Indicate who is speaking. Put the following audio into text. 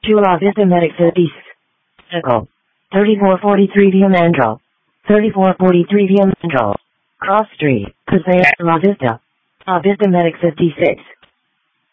Speaker 1: 2 La Vista Medic 56. Echo. 3443 Via Mandrel. 3443 Via Mandrel. Cross Street. Passaic La Vista. La Vista Medic 56.